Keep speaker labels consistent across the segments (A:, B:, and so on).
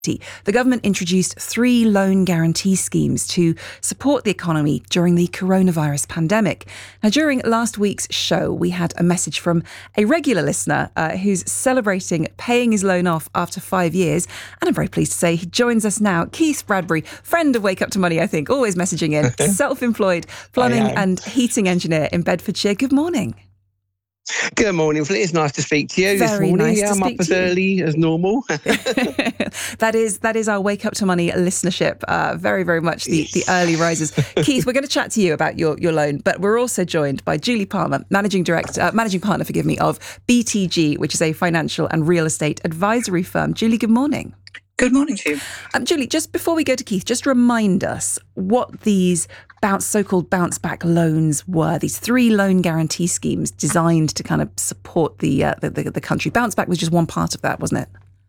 A: the government introduced 3 loan guarantee schemes to support the economy during the coronavirus pandemic. Now, during last week's show, we had a message from a regular listener who's celebrating paying his loan off after 5 years. And I'm very pleased to say he joins us now. Keith Bradbury, friend of Wake Up to Money, I think, always messaging in, self-employed plumbing and heating engineer in Bedfordshire. Good morning.
B: Good morning, Flint. It's nice to speak to you this morning.
A: Nice
B: I'm up as early as normal.
A: That is our Wake Up to Money listenership. Very, very much the early risers. Keith, we're going to chat to you about your loan, but we're also joined by Julie Palmer, managing partner, of BTG, which is a financial and real estate advisory firm. Julie, good morning.
C: Good morning to you.
A: Julie, just before we go to Keith, just remind us what these so-called bounce back loans were. These 3 loan guarantee schemes designed to kind of support the country. Bounce back was just one part of that, wasn't it?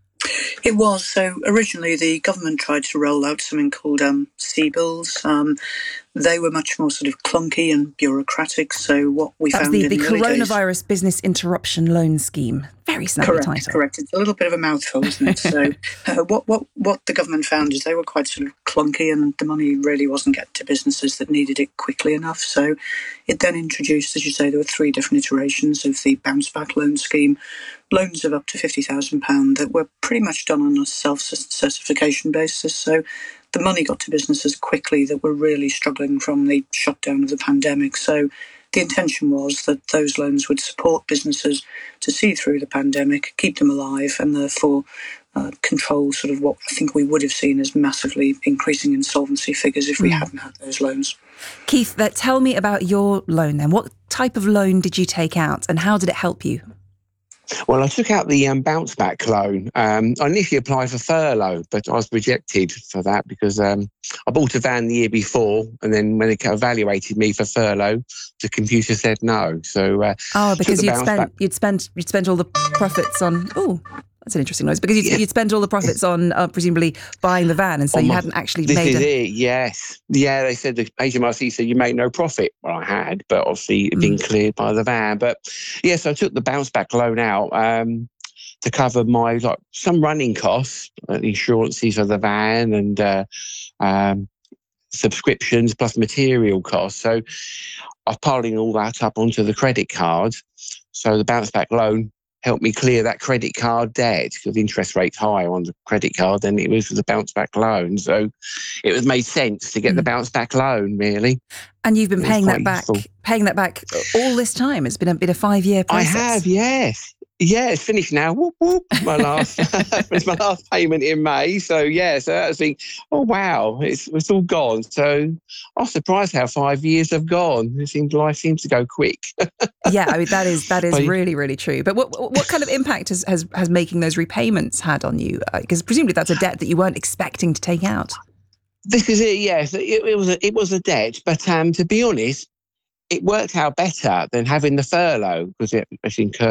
C: It was. So originally the government tried to roll out something called CBILS. They were much more sort of clunky and bureaucratic. So what we found in the
A: Coronavirus Business Interruption Loan Scheme. Very snappy title.
C: Correct. It's a little bit of a mouthful, isn't it? So what the government found is they were quite sort of clunky, and the money really wasn't getting to businesses that needed it quickly enough. So it then introduced, as you say, there were 3 different iterations of the bounce back loan scheme. Loans of up to £50,000 that were pretty much done on a self-certification basis. So the money got to businesses quickly that were really struggling from the shutdown of the pandemic. So the intention was that those loans would support businesses to see through the pandemic, keep them alive, and therefore control sort of what I think we would have seen as massively increasing insolvency figures if we hadn't had those loans.
A: Keith, tell me about your loan then. What type of loan did you take out and how did it help you?
B: Well, I took out the bounce back loan. I initially applied for furlough, but I was rejected for that because I bought a van the year before, and then when it evaluated me for furlough, the computer said no. So
A: because you'd spent all the profits on. Oh, that's an interesting noise. Because you'd spent all the profits on presumably buying the van, and so you hadn't actually made
B: it. Yes, yeah. They said the HMRC said you made no profit. Well, I had, but obviously it had been cleared by the van. But yes, I took the bounce back loan out to cover my some running costs, insurances for the van, and subscriptions plus material costs. So I'm piling all that up onto the credit card. So the bounce back loan helped me clear that credit card debt because the interest rate's higher on the credit card than it was for the bounce back loan. So it was made sense to get the bounce back loan, really.
A: And you've been paying that back all this time. It's been a 5-year process.
B: I have, yes. Yeah, it's finished now. Whoop, whoop. It's my last payment in May. So that's been, oh wow, it's all gone. So I'm surprised how 5 years have gone. Life seems to go quick.
A: Yeah, I mean that is really, really true. But what kind of impact has making those repayments had on you? Because presumably that's a debt that you weren't expecting to take out.
B: This is it. Yes, it was a debt, but to be honest, it worked out better than having the furlough because it incurred